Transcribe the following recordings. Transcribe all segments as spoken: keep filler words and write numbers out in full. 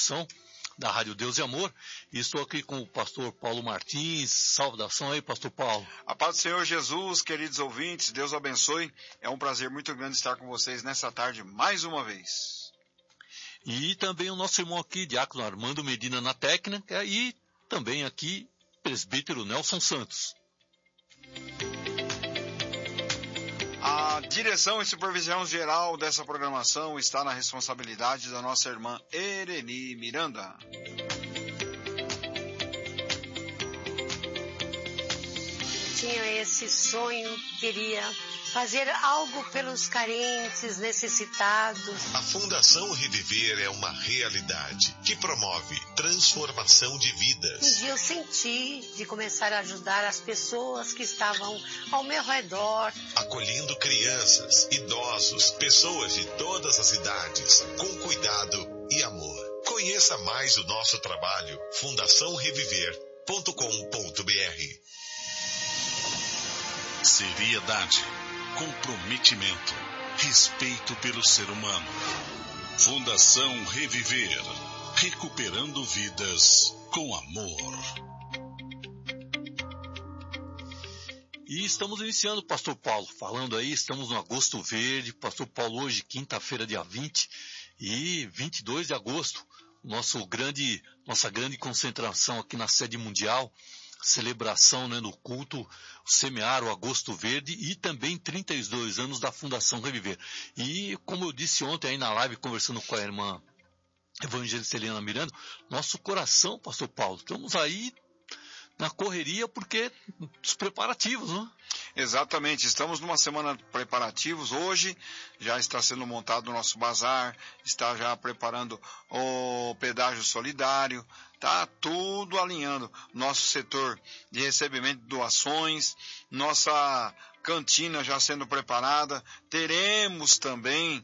programação da Rádio Deus e Amor. E estou aqui com o pastor Paulo Martins. Saudação aí, pastor Paulo. A paz do Senhor Jesus, queridos ouvintes, Deus abençoe. É um prazer muito grande estar com vocês nessa tarde mais uma vez. E também o nosso irmão aqui, diácono Armando Medina na técnica, e também aqui, presbítero Nelson Santos. A direção e supervisão geral dessa programação está na responsabilidade da nossa irmã Ereni Miranda. Tinha esse sonho, queria fazer algo pelos carentes, necessitados. A Fundação Reviver é uma realidade que promove transformação de vidas. Um dia eu senti de começar a ajudar as pessoas que estavam ao meu redor. Acolhendo crianças, idosos, pessoas de todas as idades, com cuidado e amor. Conheça mais o nosso trabalho, fundação reviver ponto com ponto b r. Seriedade, comprometimento, respeito pelo ser humano. Fundação Reviver, recuperando vidas com amor. E estamos iniciando, pastor Paulo, falando aí, estamos no Agosto Verde. Pastor Paulo, hoje, quinta-feira, dia vinte e vinte e dois de agosto, nosso grande, nossa grande concentração aqui na sede mundial. Celebração, né, no culto, semear o Agosto Verde e também trinta e dois anos da Fundação Reviver. E como eu disse ontem aí na live, conversando com a irmã evangelista Eliana Miranda, nosso coração, pastor Paulo, estamos aí na correria porque os preparativos, né? Exatamente, estamos numa semana de preparativos. Hoje já está sendo montado o nosso bazar, está já preparando o pedágio solidário, está tudo alinhando. Nosso setor de recebimento de doações, nossa cantina já sendo preparada. Teremos também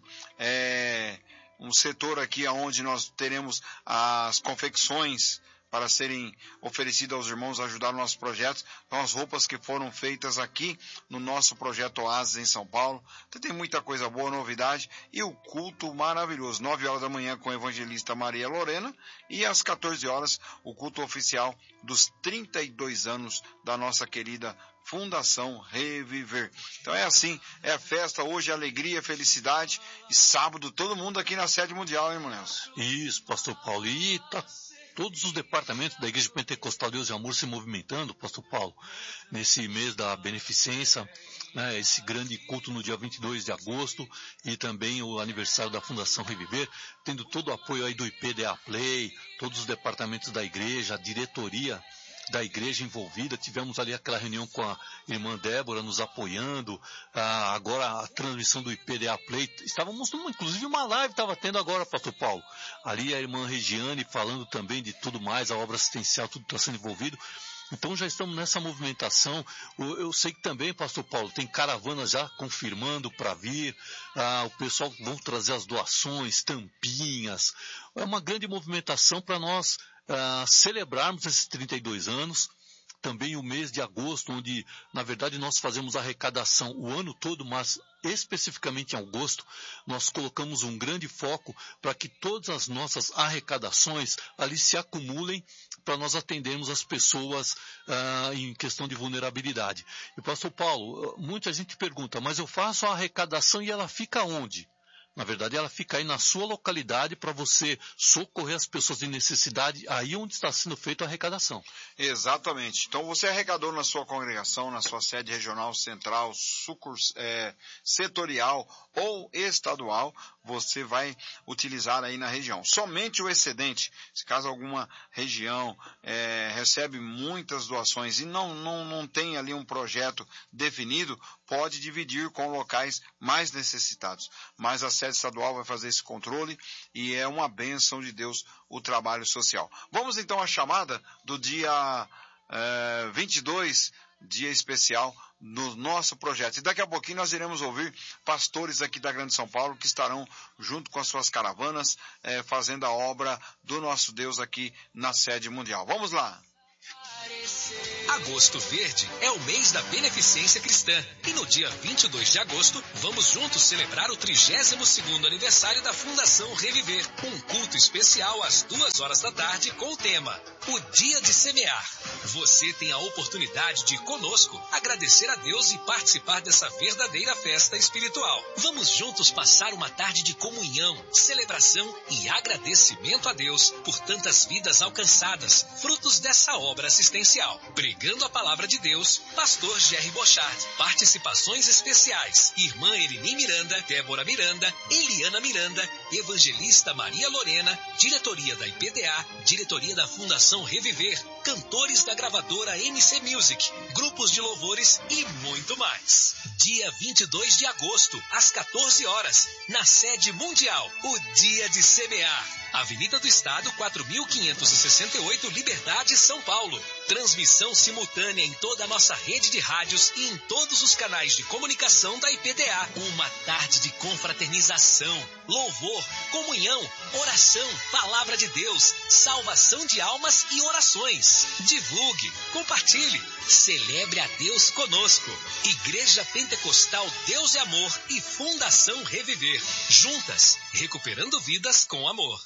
é, um setor aqui onde nós teremos as confecções para serem oferecidas aos irmãos, ajudar nos nossos projetos. São as roupas que foram feitas aqui no nosso projeto Oasis em São Paulo. Então tem muita coisa boa, novidade. E o culto maravilhoso. nove horas da manhã com a evangelista Maria Lorena. E às quatorze horas o culto oficial dos trinta e dois anos da nossa querida Fundação Reviver. Então é assim, é festa, hoje é alegria, felicidade. E sábado todo mundo aqui na sede mundial, hein, irmão Nelson? Isso, pastor Paulo. E tá todos os departamentos da Igreja Pentecostal Deus e Amor se movimentando, pastor Paulo, nesse mês da beneficência, né, esse grande culto no dia vinte e dois de agosto e também o aniversário da Fundação Reviver, tendo todo o apoio aí do I P D A Play, todos os departamentos da igreja, a diretoria da igreja envolvida. Tivemos ali aquela reunião com a irmã Débora nos apoiando, ah, agora a transmissão do I P D A Play, estávamos numa, inclusive uma live estava tendo agora, pastor Paulo, ali a irmã Regiane falando também de tudo mais, a obra assistencial, tudo está sendo envolvido. Então já estamos nessa movimentação. Eu, eu sei que também, pastor Paulo, tem caravanas já confirmando para vir, ah, o pessoal vão trazer as doações, tampinhas, é uma grande movimentação para nós Uh, celebrarmos esses trinta e dois anos, também o mês de agosto, onde na verdade nós fazemos arrecadação o ano todo, mas especificamente em agosto nós colocamos um grande foco para que todas as nossas arrecadações ali se acumulem para nós atendermos as pessoas uh, em questão de vulnerabilidade. E pastor Paulo, muita gente pergunta, mas eu faço a arrecadação e ela fica onde? Na verdade, ela fica aí na sua localidade para você socorrer as pessoas em necessidade, aí onde está sendo feita a arrecadação. Exatamente. Então, você é arrecadou na sua congregação, na sua sede regional, central, sucurs, é, setorial ou estadual, você vai utilizar aí na região. Somente o excedente, se caso alguma região é, recebe muitas doações e não, não, não tem ali um projeto definido, pode dividir com locais mais necessitados. Mas a sede estadual vai fazer esse controle e é uma bênção de Deus o trabalho social. Vamos então à chamada do dia é, vinte e dois, dia especial no nosso projeto. E daqui a pouquinho nós iremos ouvir pastores aqui da Grande São Paulo que estarão junto com as suas caravanas é, fazendo a obra do nosso Deus aqui na sede mundial. Vamos lá! Agosto Verde é o mês da beneficência cristã e no dia vinte e dois de agosto vamos juntos celebrar o trigésimo segundo aniversário da Fundação Reviver. Um culto especial às duas horas da tarde com o tema O Dia de Semear. Você tem a oportunidade de conosco agradecer a Deus e participar dessa verdadeira festa espiritual. Vamos juntos passar uma tarde de comunhão, celebração e agradecimento a Deus por tantas vidas alcançadas, frutos dessa obra assistencial. Pregando a palavra de Deus, Pastor Jerry Bochard. Participações especiais: Irmã Erini Miranda, Débora Miranda, Eliana Miranda, Evangelista Maria Lorena, Diretoria da I P D A, Diretoria da Fundação Reviver, cantores da gravadora M C Music, grupos de louvores e muito mais. Dia vinte e dois de agosto, às quatorze horas, na sede mundial, o Dia de Semear. Avenida do Estado, quatro mil quinhentos e sessenta e oito, Liberdade, São Paulo. Transmissão simultânea em toda a nossa rede de rádios e em todos os canais de comunicação da I P D A. Uma tarde de confraternização, louvor, comunhão, oração, palavra de Deus, salvação de almas e orações. Divulgue, compartilhe, celebre a Deus conosco. Igreja Pentecostal Deus e Amor e Fundação Reviver. Juntas, recuperando vidas com amor.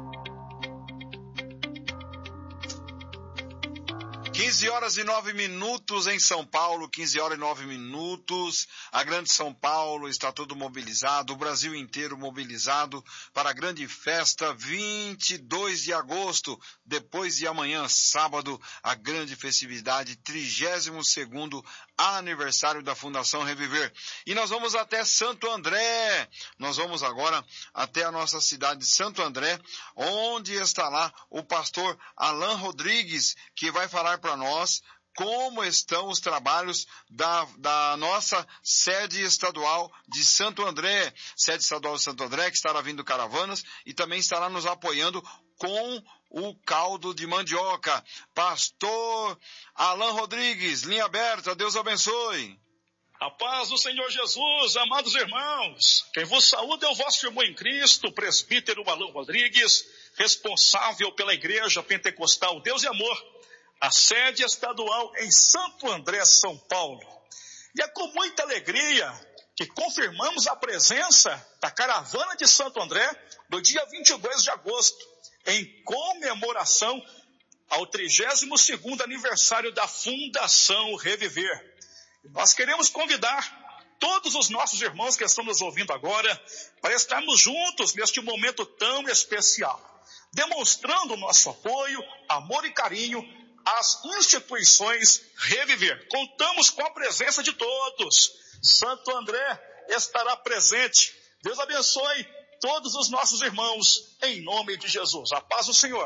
quinze horas e nove minutos em São Paulo, quinze horas e nove minutos. A Grande São Paulo está todo mobilizado, o Brasil inteiro mobilizado para a grande festa vinte e dois de agosto, depois de amanhã, sábado, a grande festividade, trigésimo segundo aniversário da Fundação Reviver. E nós vamos até Santo André, nós vamos agora até a nossa cidade de Santo André, onde está lá o pastor Alan Rodrigues, que vai falar para nós como estão os trabalhos da, da nossa sede estadual de Santo André, sede estadual de Santo André, que estará vindo caravanas e também estará nos apoiando com o caldo de mandioca. Pastor Alan Rodrigues, linha aberta, Deus abençoe. A paz do Senhor Jesus, amados irmãos, quem vos saúda é o vosso irmão em Cristo, presbítero Alan Rodrigues, responsável pela Igreja Pentecostal Deus e Amor, a sede estadual em Santo André, São Paulo. E é com muita alegria que confirmamos a presença da caravana de Santo André no dia vinte e dois de agosto, em comemoração ao trigésimo segundo aniversário da Fundação Reviver. Nós queremos convidar todos os nossos irmãos que estão nos ouvindo agora para estarmos juntos neste momento tão especial, demonstrando o nosso apoio, amor e carinho às instituições Reviver. Contamos com a presença de todos. Santo André estará presente. Deus abençoe todos os nossos irmãos, em nome de Jesus. A paz do Senhor.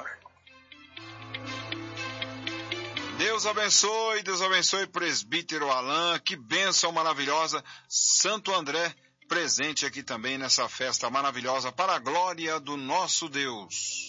Deus abençoe, Deus abençoe, presbítero Alan, que bênção maravilhosa. Santo André presente aqui também nessa festa maravilhosa para a glória do nosso Deus.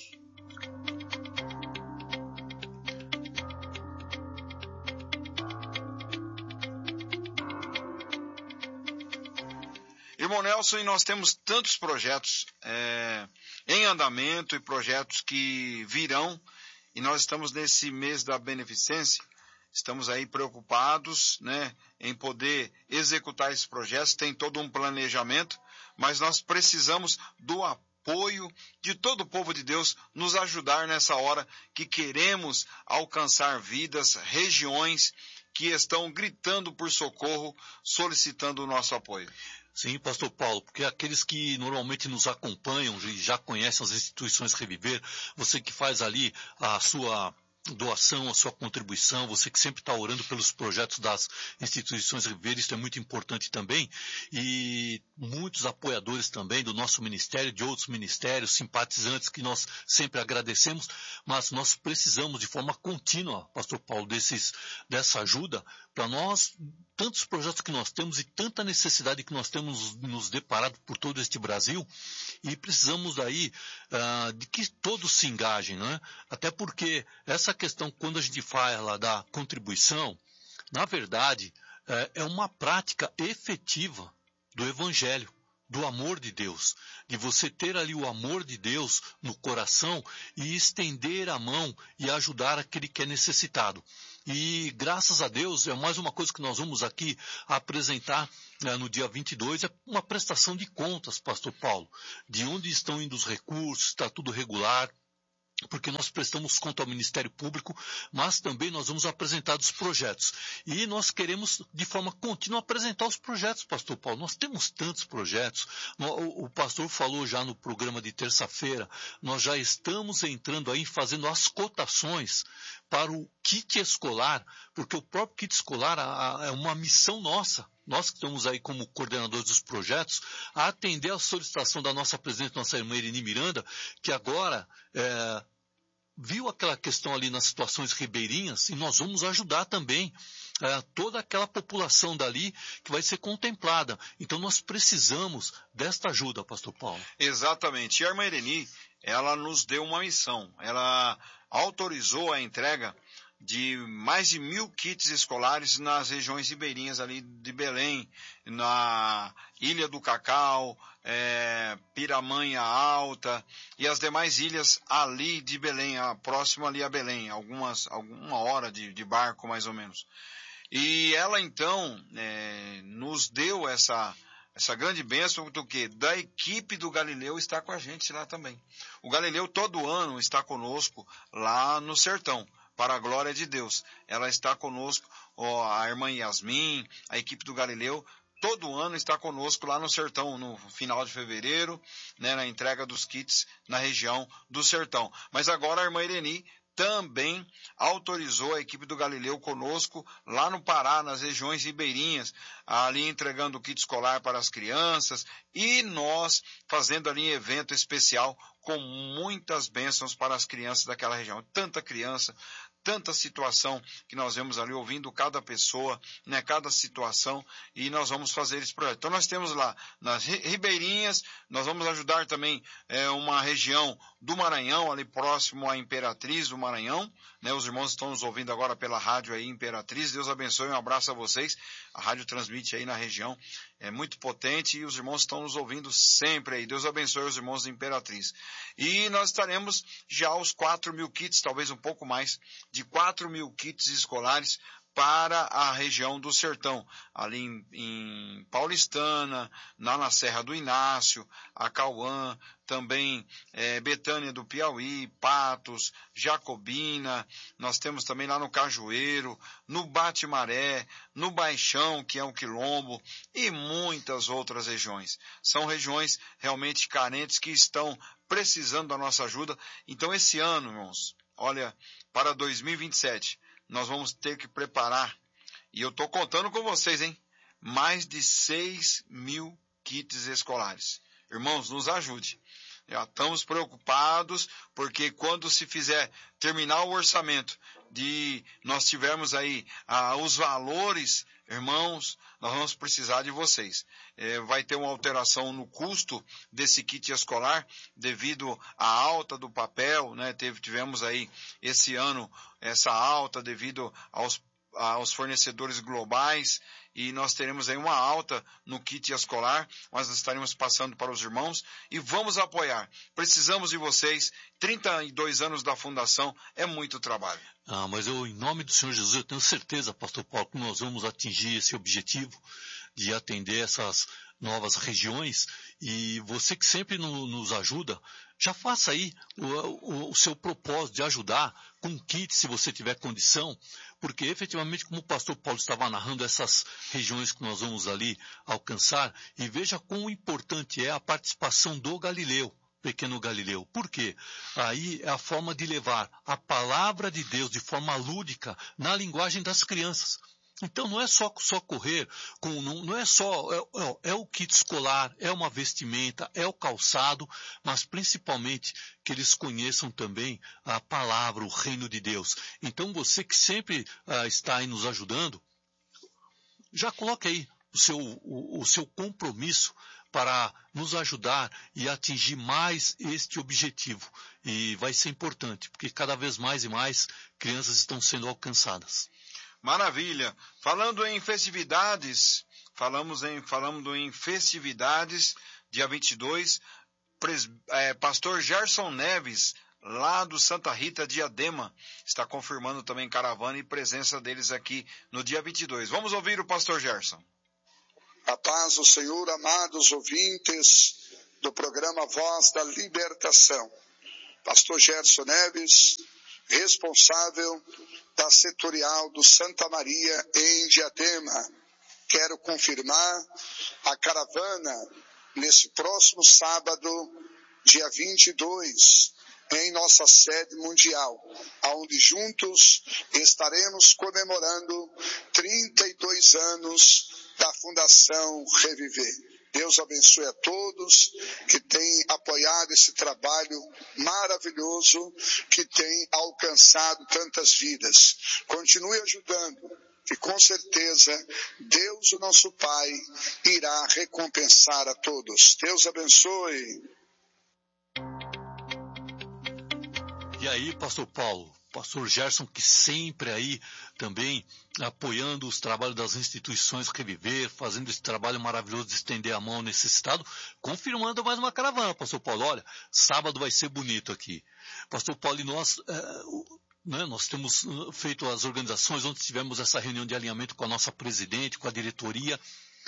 Irmão Nelson, e nós temos tantos projetos é, em andamento e projetos que virão, e nós estamos nesse mês da beneficência, estamos aí preocupados, né, em poder executar esses projetos, tem todo um planejamento, mas nós precisamos do apoio de todo o povo de Deus nos ajudar nessa hora que queremos alcançar vidas, regiões que estão gritando por socorro, solicitando o nosso apoio. Sim, pastor Paulo, porque aqueles que normalmente nos acompanham e já conhecem as instituições Reviver, você que faz ali a sua doação, a sua contribuição, você que sempre está orando pelos projetos das instituições Reviver, isso é muito importante também, e muitos apoiadores também do nosso ministério, de outros ministérios, simpatizantes que nós sempre agradecemos, mas nós precisamos de forma contínua, pastor Paulo, desses, dessa ajuda para nós, tantos projetos que nós temos e tanta necessidade que nós temos nos deparado por todo este Brasil, e precisamos aí uh, de que todos se engajem, né? Até porque essa questão, quando a gente fala da contribuição, na verdade, uh, é uma prática efetiva do Evangelho. do amor de Deus, de você ter ali o amor de Deus no coração e estender a mão e ajudar aquele que é necessitado. E graças a Deus, é mais uma coisa que nós vamos aqui apresentar né, no dia vinte e dois, é uma prestação de contas, pastor Paulo, de onde estão indo os recursos, está tudo regular, porque nós prestamos conta ao Ministério Público, mas também nós vamos apresentar os projetos. E nós queremos, de forma contínua, apresentar os projetos, pastor Paulo. Nós temos tantos projetos. O pastor falou já no programa de terça-feira, nós já estamos entrando aí, fazendo as cotações para o kit escolar, porque o próprio kit escolar é uma missão nossa. Nós que estamos aí como coordenadores dos projetos, a atender a solicitação da nossa presidente, nossa irmã Irene Miranda, que agora é, viu aquela questão ali nas situações ribeirinhas, e nós vamos ajudar também é, toda aquela população dali que vai ser contemplada. Então nós precisamos desta ajuda, pastor Paulo. Exatamente. E a irmã Irene, ela nos deu uma missão. Ela autorizou a entrega de mais de mil kits escolares nas regiões ribeirinhas ali de Belém, na Ilha do Cacau, é, Piramanha Alta e as demais ilhas ali de Belém, a, próximo ali a Belém, algumas, alguma hora de, de barco mais ou menos. E ela então é, nos deu essa, essa grande bênção do que? Da equipe do Galileu estar com a gente lá também. O Galileu todo ano está conosco lá no sertão. Para a glória de Deus. Ela está conosco, ó, a irmã Yasmin, a equipe do Galileu, todo ano está conosco lá no sertão, no final de fevereiro, né, na entrega dos kits na região do sertão. Mas agora a irmã Irene também autorizou a equipe do Galileu conosco lá no Pará, nas regiões ribeirinhas, ali entregando o kit escolar para as crianças e nós fazendo ali um evento especial com muitas bênçãos para as crianças daquela região. Tanta criança, tanta situação que nós vemos ali, ouvindo cada pessoa, né, cada situação, e nós vamos fazer esse projeto. Então nós temos lá nas ribeirinhas, nós vamos ajudar também é, uma região do Maranhão, ali próximo à Imperatriz do Maranhão, né, os irmãos estão nos ouvindo agora pela rádio aí Imperatriz, Deus abençoe, um abraço a vocês, a rádio transmite aí na região, é muito potente e os irmãos estão nos ouvindo sempre aí, Deus abençoe os irmãos da Imperatriz. E nós estaremos já aos quatro mil kits, talvez um pouco mais, de quatro mil kits escolares para a região do sertão, ali em, em Paulistana, lá na Serra do Inácio, Acauã, também é, Betânia do Piauí, Patos, Jacobina, nós temos também lá no Cajueiro, no Bate-Maré, no Baixão, que é um quilombo, e muitas outras regiões. São regiões realmente carentes que estão precisando da nossa ajuda. Então esse ano, irmãos, olha, para dois mil e vinte e sete, nós vamos ter que preparar, e eu estou contando com vocês, hein? Mais de seis mil kits escolares. Irmãos, nos ajude. Já estamos preocupados, porque quando se fizer terminar o orçamento, de nós tivermos aí ah, os valores, irmãos, nós vamos precisar de vocês. É, vai ter uma alteração no custo desse kit escolar, devido à alta do papel, né? Teve, tivemos aí esse ano essa alta devido aos, aos fornecedores globais, e nós teremos aí uma alta no kit escolar, mas nós estaremos passando para os irmãos e vamos apoiar. Precisamos de vocês, trinta e dois anos da fundação, é muito trabalho. Ah, mas eu, em nome do Senhor Jesus, eu tenho certeza, pastor Paulo, que nós vamos atingir esse objetivo de atender essas novas regiões, e você que sempre no, nos ajuda, já faça aí o, o, o seu propósito de ajudar com kit, se você tiver condição, porque efetivamente, como o pastor Paulo estava narrando essas regiões que nós vamos ali alcançar, e veja quão importante é a participação do Galileu, pequeno Galileu. Por quê? Aí é a forma de levar a palavra de Deus de forma lúdica na linguagem das crianças. Então não é só, só correr, com, não, não é só, é, é, é o kit escolar, é uma vestimenta, é o calçado, mas principalmente que eles conheçam também a palavra, o reino de Deus. Então você que sempre ah, está aí nos ajudando, já coloque aí o seu, o, o seu compromisso para nos ajudar e atingir mais este objetivo. E vai ser importante, porque cada vez mais e mais crianças estão sendo alcançadas. Maravilha. Falando em festividades, falamos em, falando em festividades, dia vinte e dois, pres, é, pastor Gerson Neves, lá do Santa Rita, Diadema, está confirmando também caravana e presença deles aqui no dia vinte e dois. Vamos ouvir o pastor Gerson. A paz do Senhor, amados ouvintes do programa Voz da Libertação. Pastor Gerson Neves, responsável da setorial do Santa Maria em Diadema. Quero confirmar a caravana nesse próximo sábado, dia vinte e dois, em nossa sede mundial, onde juntos estaremos comemorando trinta e dois anos da Fundação Reviver. Deus abençoe a todos que têm apoiado esse trabalho maravilhoso que tem alcançado tantas vidas. Continue ajudando, que com certeza Deus, o nosso Pai, irá recompensar a todos. Deus abençoe. E aí, pastor Paulo, pastor Gerson, que sempre aí também apoiando os trabalhos das instituições Reviver, fazendo esse trabalho maravilhoso de estender a mão ao necessitado, confirmando mais uma caravana, pastor Paulo. Olha, sábado vai ser bonito aqui. Pastor Paulo, e nós, é, né, nós temos feito as organizações, onde tivemos essa reunião de alinhamento com a nossa presidente, com a diretoria.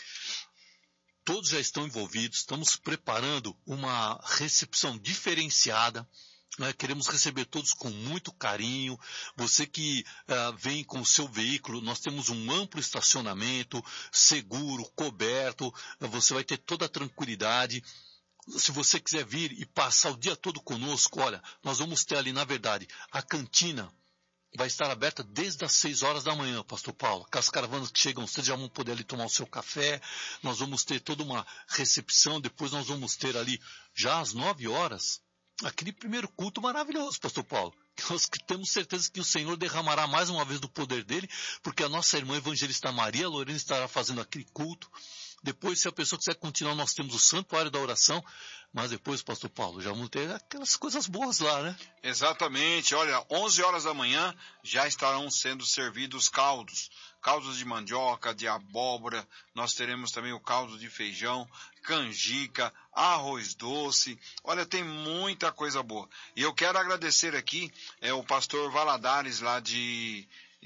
Todos já estão envolvidos, estamos preparando uma recepção diferenciada. Né, queremos receber todos com muito carinho. Você que uh, vem com o seu veículo, nós temos um amplo estacionamento, seguro, coberto, você vai ter toda a tranquilidade. Se você quiser vir e passar o dia todo conosco, olha, nós vamos ter ali, na verdade, a cantina vai estar aberta desde as seis horas da manhã, pastor Paulo. As caravanas que chegam, vocês já vão poder ali tomar o seu café, nós vamos ter toda uma recepção, depois nós vamos ter ali, já às nove horas, aquele primeiro culto maravilhoso, pastor Paulo. Nós temos certeza que o Senhor derramará mais uma vez do poder dele, porque a nossa irmã evangelista Maria Lorena estará fazendo aquele culto. Depois, se a pessoa quiser continuar, nós temos o santuário da oração, mas depois, pastor Paulo, já vamos ter aquelas coisas boas lá, né? Exatamente. Olha, onze horas da manhã já estarão sendo servidos caldos. Caldos de mandioca, de abóbora, nós teremos também o caldo de feijão, canjica, arroz doce. Olha, tem muita coisa boa. E eu quero agradecer aqui é, o pastor Valadares, lá de,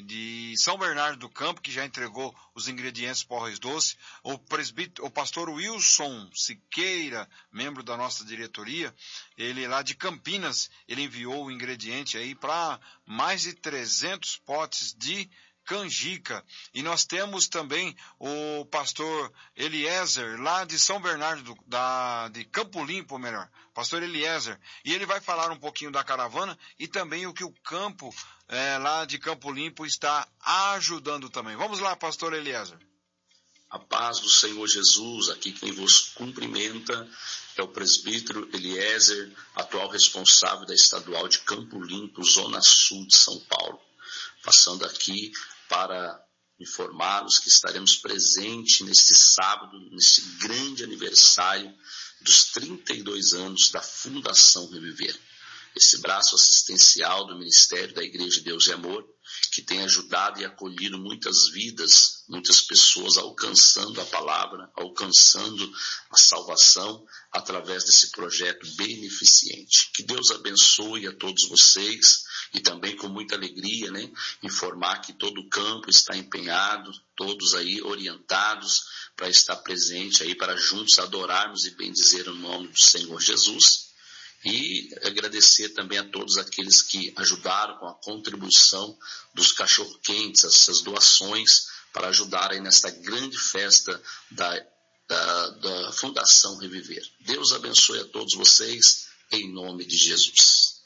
de São Bernardo do Campo, que já entregou os ingredientes para o arroz doce. O, presbítero, o pastor Wilson Siqueira, membro da nossa diretoria, ele lá de Campinas, ele enviou o ingrediente aí para mais de trezentos potes de canjica. E nós temos também o pastor Eliezer, lá de São Bernardo, do, da, de Campo Limpo, melhor, pastor Eliezer, e ele vai falar um pouquinho da caravana e também o que o campo é, lá de Campo Limpo está ajudando também. Vamos lá, pastor Eliezer. A paz do Senhor Jesus, aqui quem vos cumprimenta é o presbítero Eliezer, atual responsável da estadual de Campo Limpo, Zona Sul de São Paulo. Passando aqui para informá-los que estaremos presentes neste sábado, neste grande aniversário dos trinta e dois anos da Fundação Reviver. Esse braço assistencial do Ministério da Igreja de Deus e Amor, que tem ajudado e acolhido muitas vidas, muitas pessoas alcançando a palavra, alcançando a salvação através desse projeto beneficente. Que Deus abençoe a todos vocês e também com muita alegria, né, informar que todo o campo está empenhado, todos aí orientados para estar presente aí, para juntos adorarmos e bendizer o nome do Senhor Jesus. E agradecer também a todos aqueles que ajudaram com a contribuição dos cachorro-quentes, essas doações, para ajudar aí nesta grande festa da, da, da Fundação Reviver. Deus abençoe a todos vocês, em nome de Jesus.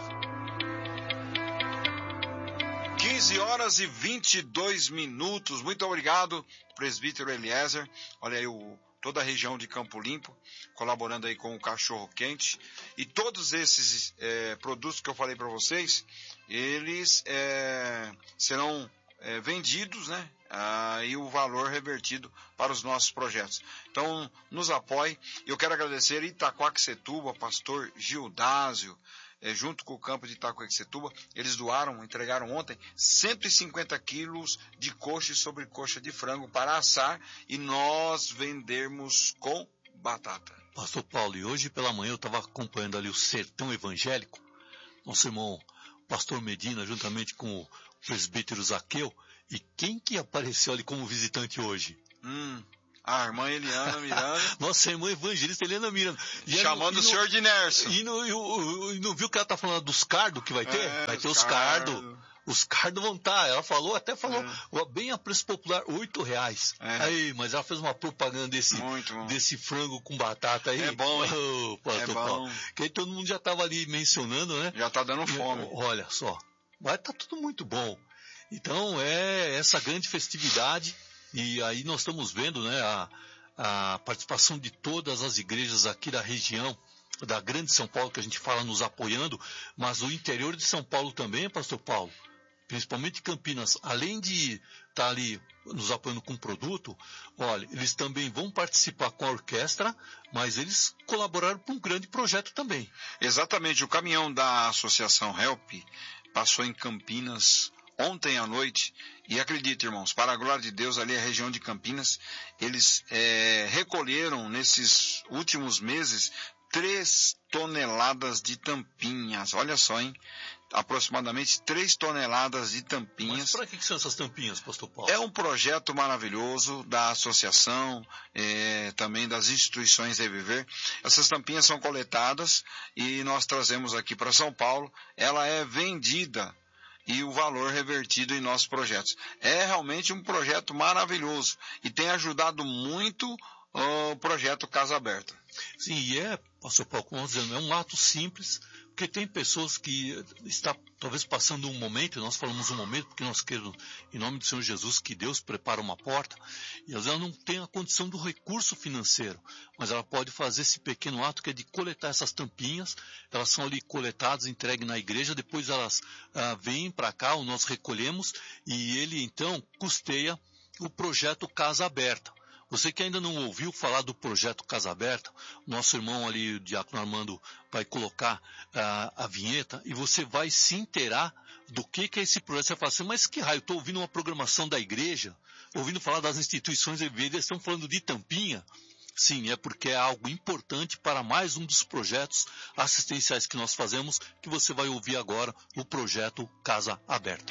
quinze horas e vinte e dois minutos. Muito obrigado, presbítero Eliezer. Olha aí o... toda a região de Campo Limpo, colaborando aí com o Cachorro Quente. E todos esses é, produtos que eu falei para vocês, eles é, serão é, vendidos, né? Ah, e o valor revertido para os nossos projetos. Então, nos apoie. Eu quero agradecer Itaquaquecetuba, pastor Gildásio, É, junto com o campo de Itaquaquecetuba, eles doaram, entregaram ontem cento e cinquenta quilos de coxa e sobrecoxa de frango para assar e nós vendermos com batata. Pastor Paulo, e hoje pela manhã eu estava acompanhando ali o Sertão Evangélico, nosso irmão Pastor Medina, juntamente com o presbítero Zaqueu, e quem que apareceu ali como visitante hoje? Hum, a irmã Eliana Miranda. Nossa irmã evangelista Eliana Miranda. E chamando no, o senhor de Nerso. E não, e não viu que ela está falando dos cardos que vai ter? É, vai ter os cardo. cardos. Os cardos vão estar. Ela falou, até falou, é. bem a preço popular, oito reais. É. Aí, mas ela fez uma propaganda desse, desse frango com batata aí. É bom, hein? Oh, pastor é Paulo. bom. Que aí todo mundo já estava ali mencionando, né? Já está dando fome. E, olha só, vai estar tá tudo muito bom. Então, é essa grande festividade. E aí nós estamos vendo, né, a, a participação de todas as igrejas aqui da região, da Grande São Paulo, que a gente fala nos apoiando, mas o interior de São Paulo também, pastor Paulo, principalmente Campinas, além de estar tá ali nos apoiando com produto, olha, eles também vão participar com a orquestra, mas eles colaboraram com um grande projeto também. Exatamente, o caminhão da Associação Help passou em Campinas ontem à noite, e acredite, irmãos, para a glória de Deus, ali a região de Campinas, eles é, recolheram nesses últimos meses três toneladas de tampinhas. Olha só, hein? Aproximadamente três toneladas de tampinhas. Mas para que são essas tampinhas, pastor Paulo? É um projeto maravilhoso da associação, é, também das instituições Reviver. Essas tampinhas são coletadas e nós trazemos aqui para São Paulo. Ela é vendida e o valor revertido em nossos projetos. É realmente um projeto maravilhoso e tem ajudado muito o projeto Casa Aberta. Sim, e é, pastor Paulo, como nós dizemos, é um ato simples, porque tem pessoas que estão talvez passando um momento, nós falamos um momento, porque nós queremos, em nome do Senhor Jesus, que Deus prepara uma porta, e às vezes ela não tem a condição do recurso financeiro, mas ela pode fazer esse pequeno ato que é de coletar essas tampinhas, elas são ali coletadas, entregues na igreja, depois elas ah, vêm para cá, nós recolhemos, e ele então custeia o projeto Casa Aberta. Você que ainda não ouviu falar do projeto Casa Aberta, nosso irmão ali, o Diácono Armando, vai colocar uh, a vinheta e você vai se inteirar do que, que é esse projeto. Você vai falar assim, mas que raio, eu estou ouvindo uma programação da igreja, ouvindo falar das instituições, eles estão falando de tampinha. Sim, é porque é algo importante para mais um dos projetos assistenciais que nós fazemos, que você vai ouvir agora, o projeto Casa Aberta.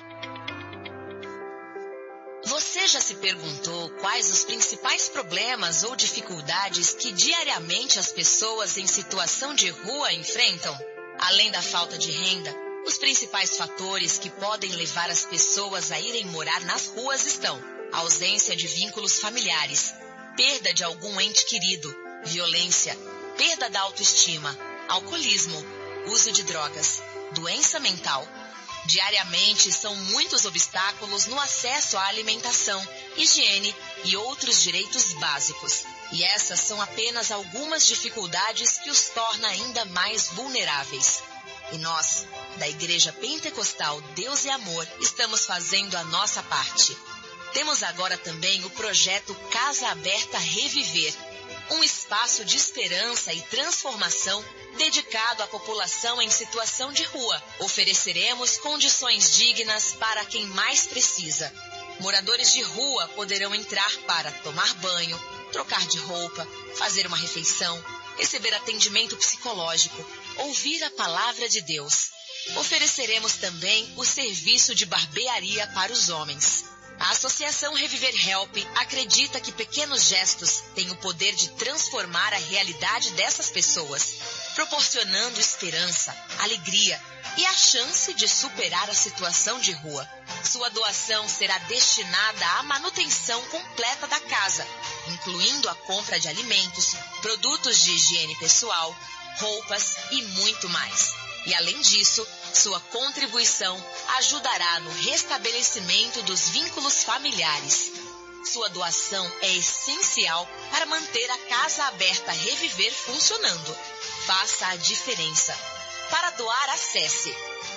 Você já se perguntou quais os principais problemas ou dificuldades que diariamente as pessoas em situação de rua enfrentam? Além da falta de renda, os principais fatores que podem levar as pessoas a irem morar nas ruas estão: ausência de vínculos familiares, perda de algum ente querido, violência, perda da autoestima, alcoolismo, uso de drogas, doença mental. Diariamente, são muitos obstáculos no acesso à alimentação, higiene e outros direitos básicos. E essas são apenas algumas dificuldades que os torna ainda mais vulneráveis. E nós, da Igreja Pentecostal Deus e Amor, estamos fazendo a nossa parte. Temos agora também o projeto Casa Aberta Reviver, um espaço de esperança e transformação dedicado à população em situação de rua. Ofereceremos condições dignas para quem mais precisa. Moradores de rua poderão entrar para tomar banho, trocar de roupa, fazer uma refeição, receber atendimento psicológico, ouvir a palavra de Deus. Ofereceremos também o serviço de barbearia para os homens. A Associação Reviver Help acredita que pequenos gestos têm o poder de transformar a realidade dessas pessoas, proporcionando esperança, alegria e a chance de superar a situação de rua. Sua doação será destinada à manutenção completa da casa, incluindo a compra de alimentos, produtos de higiene pessoal, roupas e muito mais. E além disso, sua contribuição ajudará no restabelecimento dos vínculos familiares. Sua doação é essencial para manter a Casa Aberta Reviver funcionando. Faça a diferença. Para doar, acesse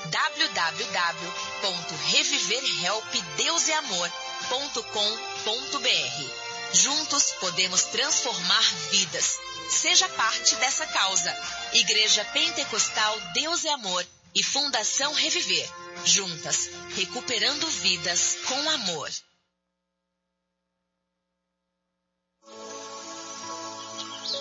w w w ponto reviver help deus e amor ponto com ponto b r. Juntos podemos transformar vidas. Seja parte dessa causa. Igreja Pentecostal Deus e Amor e Fundação Reviver. Juntas, recuperando vidas com amor.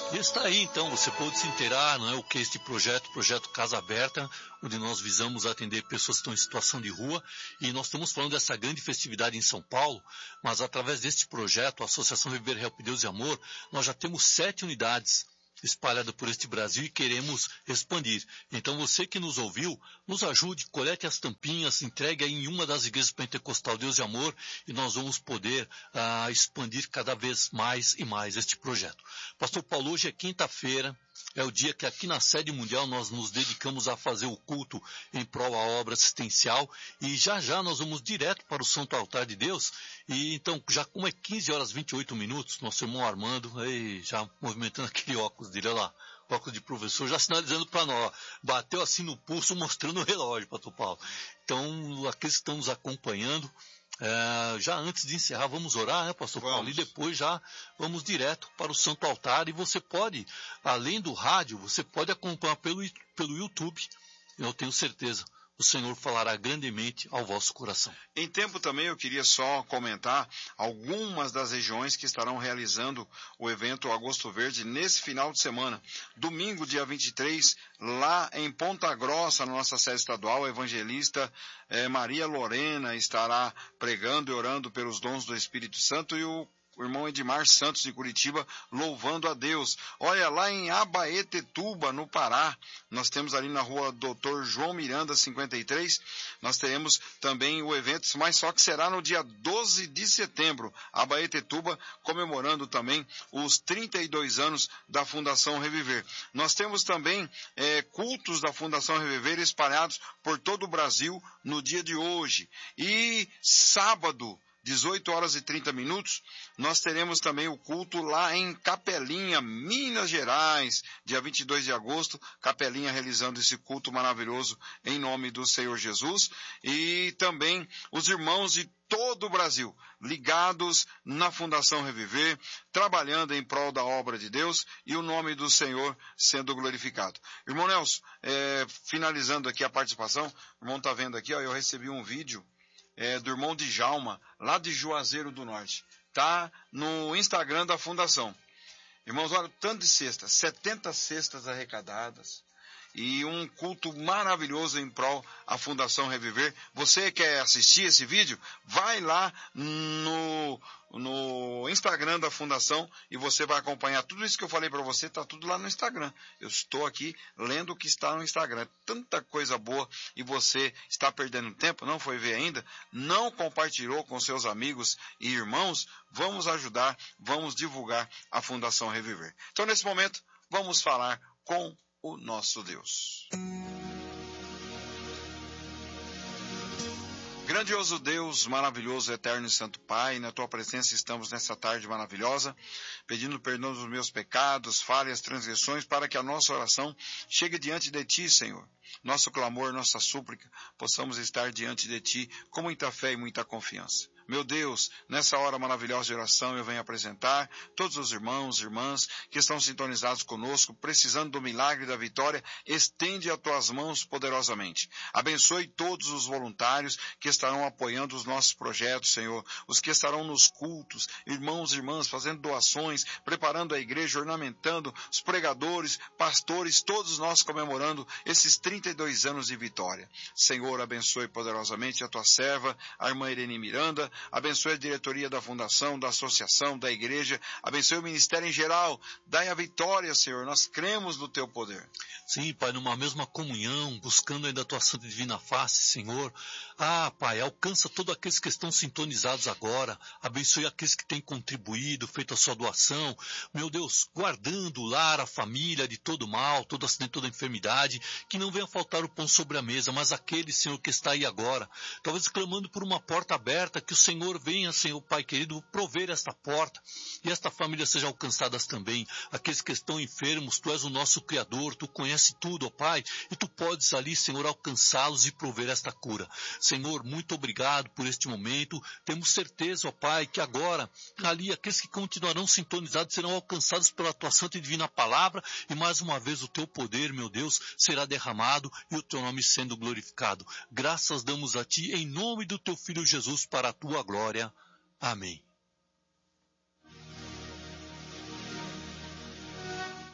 E está aí, então, você pode se inteirar, não é, o que é este projeto, projeto Casa Aberta, onde nós visamos atender pessoas que estão em situação de rua, e nós estamos falando dessa grande festividade em São Paulo, mas através deste projeto, a Associação Viver Help Deus e Amor, nós já temos sete unidades espalhada por este Brasil e queremos expandir. Então você que nos ouviu, nos ajude, colete as tampinhas, entregue aí em uma das igrejas pentecostal Deus e Amor e nós vamos poder ah, expandir cada vez mais e mais este projeto. Pastor Paulo, hoje é quinta-feira, é o dia que aqui na sede mundial nós nos dedicamos a fazer o culto em prol da obra assistencial e já já nós vamos direto para o Santo Altar de Deus e então já como é quinze horas e vinte e oito minutos, nosso irmão Armando, aí, já movimentando aquele óculos dele, olha lá, óculos de professor, já sinalizando para nós, bateu assim no pulso mostrando o relógio, Pastor Paulo. Então, aqueles que estão nos acompanhando, É, já antes de encerrar, vamos orar, né, Pastor vamos. Paulo? E depois já vamos direto para o Santo Altar. E você pode, além do rádio, você pode acompanhar pelo, pelo YouTube. Eu tenho certeza, o Senhor falará grandemente ao vosso coração. Em tempo também eu queria só comentar algumas das regiões que estarão realizando o evento Agosto Verde nesse final de semana. Domingo, dia vinte e três, lá em Ponta Grossa, na nossa sede estadual, a evangelista eh, Maria Lorena estará pregando e orando pelos dons do Espírito Santo e o O irmão Edmar Santos, de Curitiba, louvando a Deus. Olha, lá em Abaetetuba, no Pará, nós temos ali na rua doutor João Miranda, cinquenta e três, nós teremos também o evento, mas só que será no dia doze de setembro, Abaetetuba, comemorando também os trinta e dois anos da Fundação Reviver. Nós temos também é, cultos da Fundação Reviver espalhados por todo o Brasil no dia de hoje. E sábado, dezoito horas e trinta minutos, nós teremos também o culto lá em Capelinha, Minas Gerais, dia vinte e dois de agosto, Capelinha realizando esse culto maravilhoso em nome do Senhor Jesus, e também os irmãos de todo o Brasil, ligados na Fundação Reviver, trabalhando em prol da obra de Deus e o nome do Senhor sendo glorificado. Irmão Nelson, é, finalizando aqui a participação, o irmão está vendo aqui, ó, eu recebi um vídeo É, do irmão Djalma, lá de Juazeiro do Norte. Está no Instagram da Fundação. Irmãos, olha, tanto de cestas, setenta cestas arrecadadas e um culto maravilhoso em prol à Fundação Reviver. Você quer assistir esse vídeo? Vai lá no, no Instagram da Fundação e você vai acompanhar tudo isso que eu falei para você, está tudo lá no Instagram. Eu estou aqui lendo o que está no Instagram. Tanta coisa boa e você está perdendo tempo, não foi ver ainda? Não compartilhou com seus amigos e irmãos? Vamos ajudar, vamos divulgar a Fundação Reviver. Então, nesse momento, vamos falar com o nosso Deus. Grandioso Deus, maravilhoso, eterno e santo Pai, na tua presença estamos nessa tarde maravilhosa, pedindo perdão dos meus pecados, falhas, transgressões, para que a nossa oração chegue diante de ti, Senhor. Nosso clamor, nossa súplica, possamos estar diante de ti com muita fé e muita confiança. Meu Deus, nessa hora maravilhosa de oração eu venho apresentar todos os irmãos e irmãs que estão sintonizados conosco, precisando do milagre da vitória, estende as tuas mãos poderosamente. Abençoe todos os voluntários que estarão apoiando os nossos projetos, Senhor, os que estarão nos cultos, irmãos e irmãs fazendo doações, preparando a igreja, ornamentando, os pregadores, pastores, todos nós comemorando esses trinta e dois anos de vitória. Senhor, abençoe poderosamente a tua serva, a irmã Irene Miranda, abençoe a diretoria da fundação, da associação, da igreja, abençoe o ministério em geral, dai a vitória, Senhor, nós cremos no teu poder. Sim, Pai, numa mesma comunhão, buscando ainda a tua santa e divina face, Senhor. Ah, Pai, alcança todos aqueles que estão sintonizados agora, abençoe aqueles que têm contribuído, feito a sua doação, meu Deus, guardando o lar, a família de todo mal, todo acidente, toda enfermidade, que não venha faltar o pão sobre a mesa, mas aquele, Senhor, que está aí agora, talvez clamando por uma porta aberta, que o Senhor venha, Senhor, Pai querido, prover esta porta, e esta família seja alcançadas também, aqueles que estão enfermos, tu és o nosso Criador, tu conheces tudo, ó Pai, e tu podes ali, Senhor, alcançá-los e prover esta cura. Senhor, muito obrigado por este momento, temos certeza, ó Pai, que agora, ali, aqueles que continuarão sintonizados serão alcançados pela tua santa e divina palavra, e mais uma vez o teu poder, meu Deus, será derramado e o teu nome sendo glorificado. Graças damos a ti, em nome do teu Filho Jesus, para a tua glória. Amém.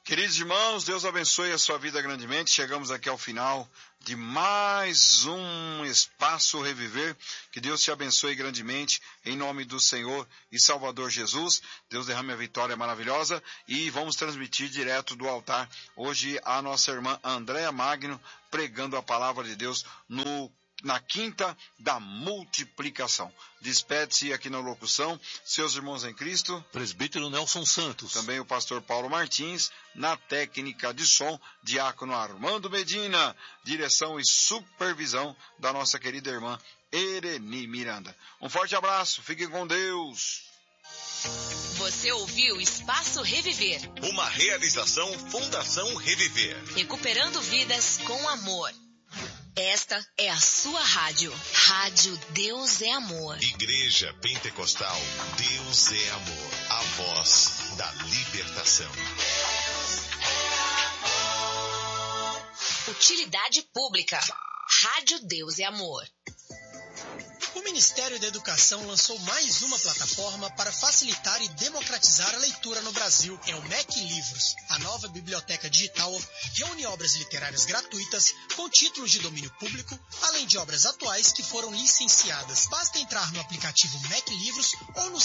Queridos irmãos, Deus abençoe a sua vida grandemente. Chegamos aqui ao final de mais um Espaço Reviver. Que Deus te abençoe grandemente, em nome do Senhor e Salvador Jesus. Deus derrame a vitória maravilhosa e vamos transmitir direto do altar hoje a nossa irmã Andréa Magno pregando a palavra de Deus no na quinta da multiplicação. Despede-se aqui na locução seus irmãos em Cristo, presbítero Nelson Santos, também o pastor Paulo Martins, na técnica de som, diácono Armando Medina, direção e supervisão da nossa querida irmã Ereni Miranda. Um forte abraço, fiquem com Deus. Você ouviu Espaço Reviver, uma realização Fundação Reviver, recuperando vidas com amor. Esta é a sua rádio. Rádio Deus é Amor. Igreja Pentecostal Deus é Amor. A voz da libertação. Utilidade pública. Rádio Deus é Amor. O Ministério da Educação lançou mais uma plataforma para facilitar e democratizar a leitura no Brasil. É o M E C Livros. A nova biblioteca digital reúne obras literárias gratuitas com títulos de domínio público, além de obras atuais que foram licenciadas. Basta entrar no aplicativo M E C Livros ou no